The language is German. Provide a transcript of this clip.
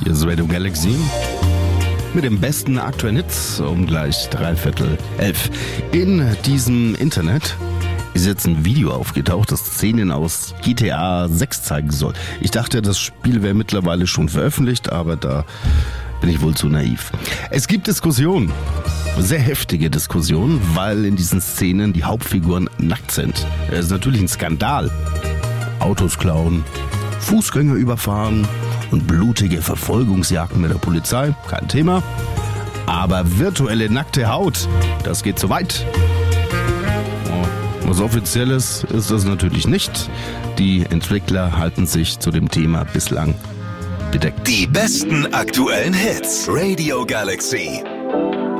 Hier ist Radio Galaxy mit den besten aktuellen Hits um gleich 11:45. In diesem Internet ist jetzt ein Video aufgetaucht, das Szenen aus GTA 6 zeigen soll. Ich dachte, das Spiel wäre mittlerweile schon veröffentlicht, aber da bin ich wohl zu naiv. Es gibt Diskussionen, sehr heftige Diskussionen, weil in diesen Szenen die Hauptfiguren nackt sind. Es ist natürlich ein Skandal. Autos klauen, Fußgänger überfahren und blutige Verfolgungsjagden mit der Polizei, kein Thema. Aber virtuelle nackte Haut, das geht zu weit. Was Offizielles ist das natürlich nicht. Die Entwickler halten sich zu dem Thema bislang bedeckt. Die besten aktuellen Hits. Radio Galaxy.